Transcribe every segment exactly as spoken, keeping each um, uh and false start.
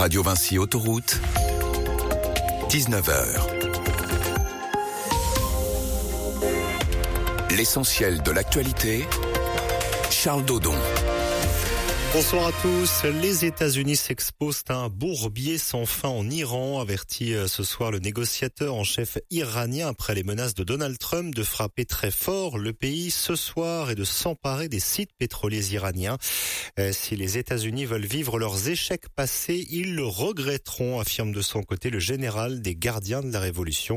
Radio Vinci Autoroute, dix-neuf heures. L'essentiel de l'actualité, Charles Dodon. Bonsoir à tous. Les États-Unis s'exposent à un bourbier sans fin en Iran, avertit ce soir le négociateur en chef iranien après les menaces de Donald Trump de frapper très fort le pays ce soir et de s'emparer des sites pétroliers iraniens. Si les États-Unis veulent vivre leurs échecs passés, ils le regretteront, affirme de son côté le général des gardiens de la Révolution.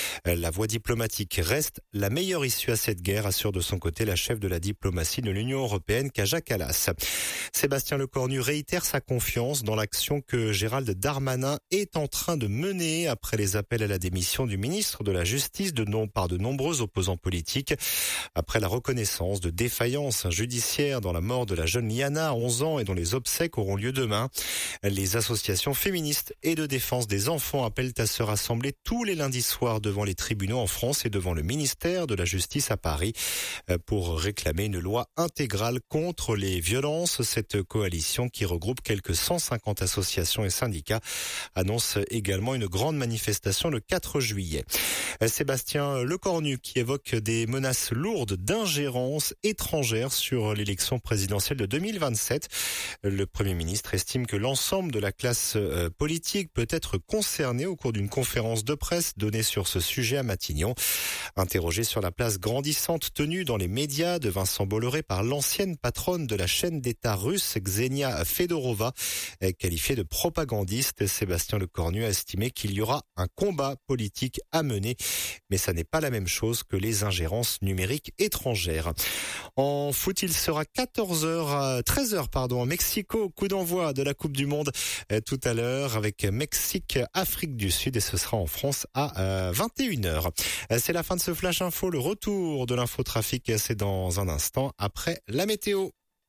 La voie diplomatique reste la meilleure issue à cette guerre, assure de son côté la chef de la diplomatie de l'Union européenne, Kaja Kallas. Sébastien Lecornu réitère sa confiance dans l'action que Gérald Darmanin est en train de mener après les appels à la démission du ministre de la Justice de non, par de nombreux opposants politiques. Après la reconnaissance de défaillance judiciaire dans la mort de la jeune Liana, onze ans, et dont les obsèques auront lieu demain, les associations féministes et de défense des enfants appellent à se rassembler tous les lundis soirs devant les tribunaux en France et devant le ministère de la Justice à Paris pour réclamer une loi intégrale contre les violences. Cette coalition, qui regroupe quelques cent cinquante associations et syndicats, annonce également une grande manifestation le quatre juillet. Sébastien Lecornu qui évoque des menaces lourdes d'ingérence étrangère sur l'élection présidentielle de deux mille vingt-sept. Le Premier ministre estime que l'ensemble de la classe politique peut être concernée au cours d'une conférence de presse donnée sur ce sujet à Matignon. Interrogé sur la place grandissante tenue dans les médias de Vincent Bolloré par l'ancienne patronne de la chaîne d'État russe, Xenia Fedorova, qualifiée de propagandiste, Sébastien Lecornu a estimé qu'il y aura un combat politique à mener, mais ça n'est pas la même chose que les ingérences numériques étrangères. En foot, il sera quatorze heures, treize heures pardon, à Mexico, coup d'envoi de la Coupe du Monde tout à l'heure avec Mexique-Afrique du Sud, et ce sera en France à vingt et une heures. C'est la fin de ce Flash Info. Le retour de l'infotrafic, c'est dans un instant après la météo.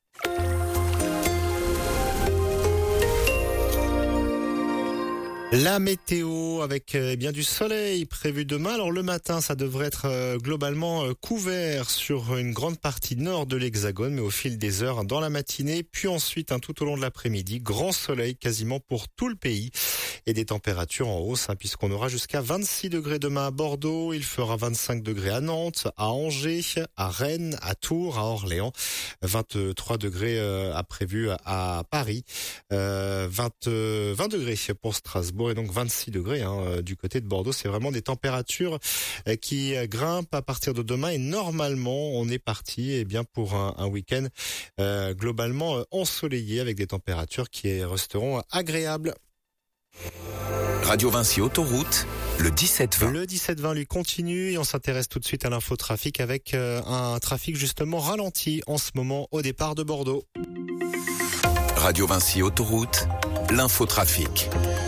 La météo avec eh bien du soleil prévu demain. Alors le matin, ça devrait être euh, globalement euh, couvert sur une grande partie nord de l'Hexagone, mais au fil des heures dans la matinée, puis ensuite hein, tout au long de l'après-midi, grand soleil quasiment pour tout le pays et des températures en hausse hein, puisqu'on aura jusqu'à vingt-six degrés demain à Bordeaux, il fera vingt-cinq degrés à Nantes, à Angers, à Rennes, à Tours, à Orléans, vingt-trois degrés euh, à prévu à Paris, euh, vingt, euh, vingt degrés pour Strasbourg et donc vingt-six degrés hein, du côté de Bordeaux. C'est vraiment des températures qui grimpent à partir de demain et normalement on est parti eh bien pour un, un week-end euh, globalement ensoleillé avec des températures qui resteront agréables. Radio Vinci Autoroute, le dix-sept vingt. Le dix-sept vingt lui continue et on s'intéresse tout de suite à l'infotrafic avec euh, un trafic justement ralenti en ce moment au départ de Bordeaux. Radio Vinci Autoroute, l'infotrafic.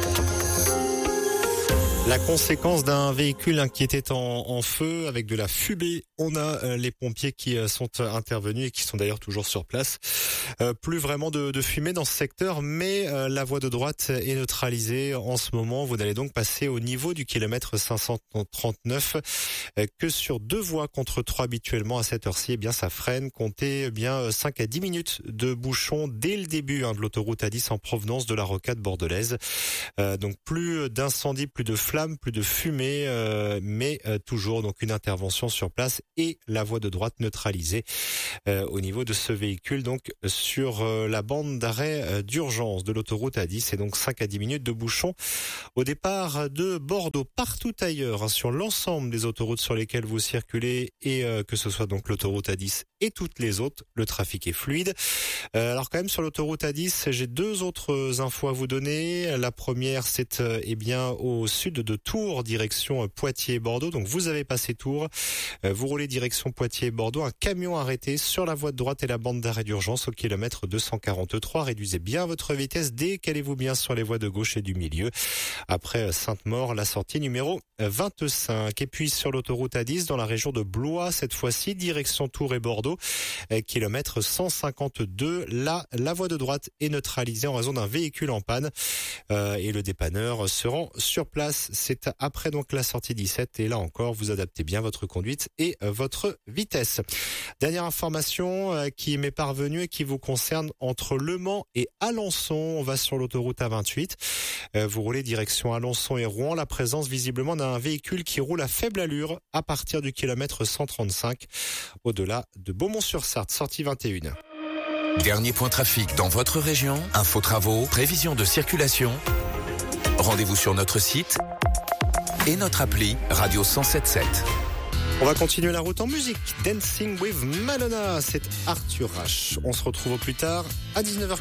La conséquence d'un véhicule qui était en, en feu avec de la fumée. On a euh, les pompiers qui euh, sont intervenus et qui sont d'ailleurs toujours sur place. Euh, plus vraiment de, de fumée dans ce secteur, mais euh, la voie de droite est neutralisée en ce moment. Vous allez donc passer au niveau du kilomètre cinq cent trente-neuf euh, que sur deux voies contre trois habituellement à cette heure-ci. Eh bien, ça freine. Comptez eh bien cinq à dix minutes de bouchon dès le début hein, de l'autoroute A dix en provenance de la rocade bordelaise. Euh, donc plus d'incendie, plus de flammes, plus de fumée, euh, mais euh, toujours donc une intervention sur place et la voie de droite neutralisée euh, au niveau de ce véhicule, donc sur euh, la bande d'arrêt euh, d'urgence de l'autoroute A dix, et donc cinq à dix minutes de bouchon au départ de Bordeaux. Partout ailleurs, hein, sur l'ensemble des autoroutes sur lesquelles vous circulez, et euh, que ce soit donc l'autoroute A dix et toutes les autres, le trafic est fluide. Euh, alors quand même sur l'autoroute A dix, j'ai deux autres infos à vous donner. La première, c'est euh, eh bien au sud de Tours, direction Poitiers-Bordeaux. Donc vous avez passé Tours, euh, vous roulez direction Poitiers-Bordeaux, un camion arrêté sur la voie de droite et la bande d'arrêt d'urgence au kilomètre deux cent quarante-trois. Réduisez bien votre vitesse, décalez-vous bien sur les voies de gauche et du milieu. Après Sainte-Maure, la sortie numéro vingt-cinq. Et puis sur l'autoroute A dix, dans la région de Blois, cette fois-ci, direction Tours et Bordeaux, euh, kilomètre cent cinquante-deux. Là, la voie de droite est neutralisée en raison d'un véhicule en panne euh, et le dépanneur se rend sur place c'est après donc la sortie dix-sept et là encore, vous adaptez bien votre conduite et votre vitesse. Dernière information qui m'est parvenue et qui vous concerne entre Le Mans et Alençon. On va sur l'autoroute A vingt-huit. Vous roulez direction Alençon et Rouen. La présence visiblement d'un véhicule qui roule à faible allure à partir du kilomètre cent trente-cinq au-delà de Beaumont-sur-Sarthe, sortie vingt et une. Dernier point trafic dans votre région, info travaux, prévision de circulation. Rendez-vous sur notre site et notre appli Radio cent sept sept. On va continuer la route en musique. Dancing with Madonna, c'est Arthur H. On se retrouve au plus tard à dix-neuf heures.